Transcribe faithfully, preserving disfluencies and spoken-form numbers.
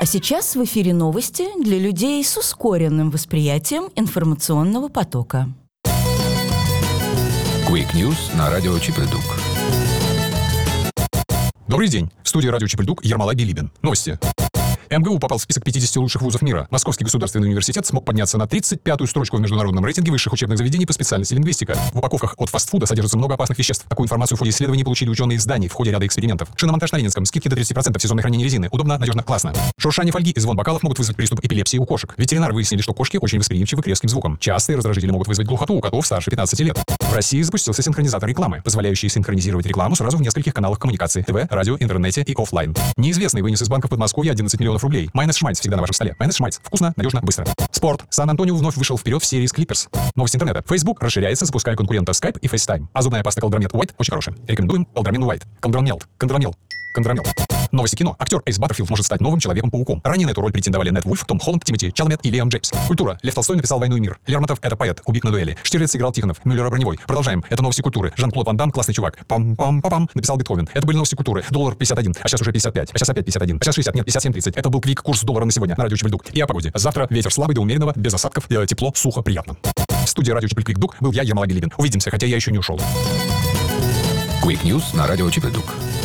А сейчас в эфире новости для людей с ускоренным восприятием информационного потока. Quick News на радио Чип-и-Дук. Добрый день. В студии радио Чип-и-Дук Ермолай Билибин. Новости. эм гэ у попал в список пятидесяти лучших вузов мира. Московский государственный университет смог подняться на тридцать пятую строчку в международном рейтинге высших учебных заведений по специальности лингвистика. В упаковках от фастфуда содержится много опасных веществ. Такую информацию в ходе исследований получили ученые из Дании в ходе ряда экспериментов. Шиномонтаж на Ленинском. Скидки до тридцати процентов. Сезонное хранение резины. Удобно, надежно, классно. Шуршание фольги и звон бокалов могут вызвать приступ эпилепсии у кошек. Ветеринары выяснили, что кошки очень восприимчивы к резким звукам. Частые раздражители могут вызвать глухоту у котов старше пятнадцати лет. В России запустился синхронизатор рекламы, позволяющий синхронизировать рекламу сразу в нескольких каналах коммуникации: ТВ, радио, интернете и офлайн. Неизвестный вынес из банка в Подмосковье одиннадцать миллионов рублей. Майонез Шмайц всегда на вашем столе. Майонез Шмайц. Вкусно, надежно, быстро. Спорт. Сан-Антонио вновь вышел вперед в серии с Клиперс. Новость интернета. Facebook расширяется, запуская конкурента Skype и FaceTime. А зубная паста Колдромет White очень хорошая. Рекомендуем Колдромин White. Колдромел. Колдромел. Кондромел. Новости кино. Актер Эйс Баттерфилд может стать новым Человеком-пауком. Ранее на эту роль претендовали Нед Вульф, Том Холланд, Тимоти Чалмет и Лиам Джеймс. Культура. Лев Толстой написал «Войну и мир». Лермонтов — это поэт, убит на дуэли. Штирлиц играл Тихонов, Мюллера — броневой. Продолжаем. Это новости культуры. Жан-Клод Ван Дам — классный чувак. Пам-пам-пам-пам написал Бетховен. Это были новости культуры. Доллар пятьдесят один, а сейчас уже пятьдесят пять, а сейчас опять пятьдесят один, а сейчас шестьдесят, нет, пятьдесят семь тридцать. Это был Квик, курс доллара на сегодня на радио Чип-и-Дук. И о погоде. Завтра ветер слабый до умеренного, без осадков, тепло, сухо, приятно. В студии радио Чип-и-Дук был я, Ермолай Билибин. Увидимся, хотя я еще не ушел. Quick News на радио Чип-и-Дук.